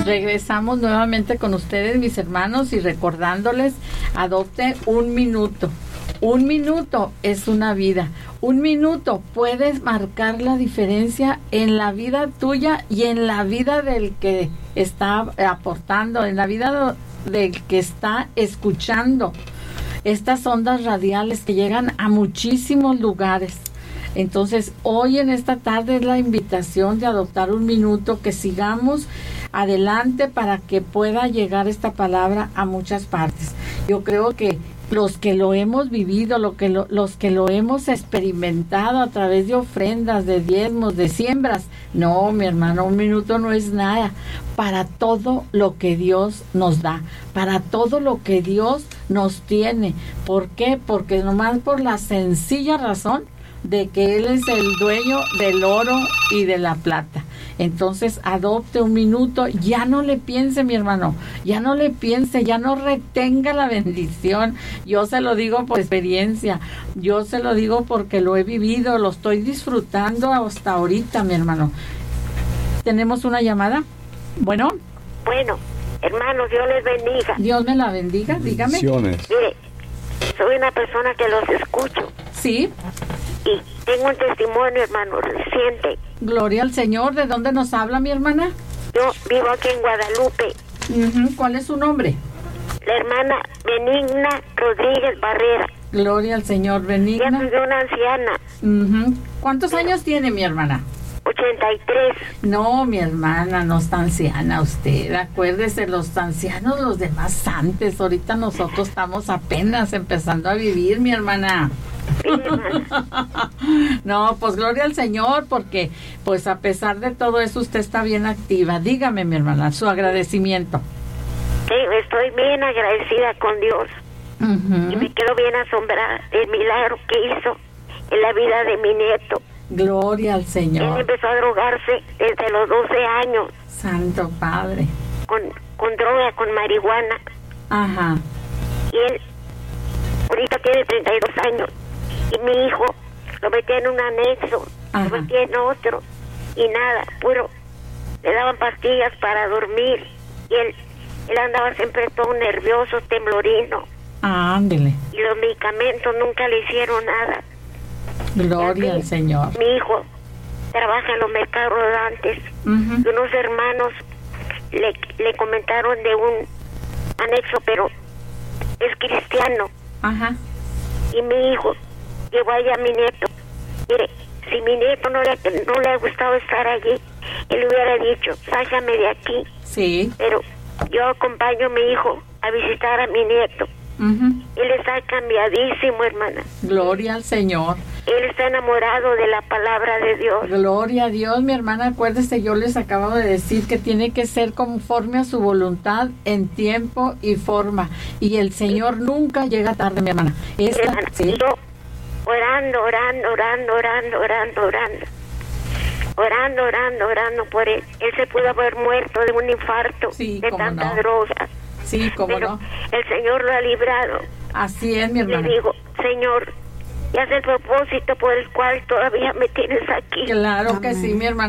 Regresamos nuevamente con ustedes, mis hermanos, y recordándoles, adopte un minuto. Un minuto es una vida. Un minuto puedes marcar la diferencia en la vida tuya y en la vida del que está aportando, en la vida del que está escuchando estas ondas radiales que llegan a muchísimos lugares. Entonces, hoy en esta tarde es la invitación de adoptar un minuto, que sigamos adelante para que pueda llegar esta palabra a muchas partes. Yo creo que los que lo hemos vivido, los que lo hemos experimentado a través de ofrendas, de diezmos, de siembras, no, mi hermano, un minuto no es nada para todo lo que Dios nos da, para todo lo que Dios nos tiene. ¿Por qué? Porque nomás por la sencilla razón de que Él es el dueño del oro y de la plata. Entonces, adopte un minuto, ya no le piense, mi hermano, ya no le piense, ya no retenga la bendición. Yo se lo digo por experiencia, yo se lo digo porque lo he vivido, lo estoy disfrutando hasta ahorita, mi hermano. ¿Tenemos una llamada? Bueno, hermanos, Dios les bendiga. Dios me la bendiga, dígame. Mire, soy una persona que los escucho. Sí. Y tengo un testimonio, hermano, reciente. Gloria al Señor. ¿De dónde nos habla, mi hermana? Yo vivo aquí en Guadalupe. ¿Cuál es su nombre? La hermana Benigna Rodríguez Barrera. Gloria al Señor, Benigna. Ya soy una anciana. ¿Cuántos años tiene mi hermana? 83. No, mi hermana, no está anciana usted. Acuérdese, los ancianos, los demás antes. Ahorita nosotros estamos apenas empezando a vivir, mi hermana. Sí, hermana. No, pues gloria al Señor, porque pues a pesar de todo eso usted está bien activa. Dígame, mi hermana, su agradecimiento. Sí, estoy bien agradecida con Dios. Y me quedo bien asombrada del milagro que hizo en la vida de mi nieto. Gloria al Señor. Él empezó a drogarse desde los 12 años. Santo Padre. Con droga, con marihuana. Ajá. Y él ahorita tiene 32 años. Y mi hijo lo metía en un anexo, lo metía en otro. Y nada, puro. Le daban pastillas para dormir. Y él andaba siempre todo nervioso, temblorino. Ándele. Y los medicamentos nunca le hicieron nada. Gloria al Señor. Mi hijo trabaja en los mercados rodantes. Y unos hermanos le comentaron de un anexo, pero es cristiano. Ajá. Y mi hijo llevó allá a mi nieto. Mire, si mi nieto no le ha gustado estar allí, él hubiera dicho, sácame de aquí. Sí. Pero yo acompaño a mi hijo a visitar a mi nieto. Él está cambiadísimo, hermana. Gloria al Señor. Él está enamorado de la palabra de Dios. Gloria a Dios, mi hermana. Acuérdese, yo les acabo de decir que tiene que ser conforme a su voluntad en tiempo y forma. Y el Señor nunca llega tarde, mi hermana. Hermana, ¿sí? yo orando por él. Él se pudo haber muerto de un infarto, sí, de tanta no. droga. Sí, cómo pero no. El Señor lo ha librado. Así es, mi hermana. Le digo, Señor, y haz el propósito por el cual todavía me tienes aquí. Claro que sí, mi hermana.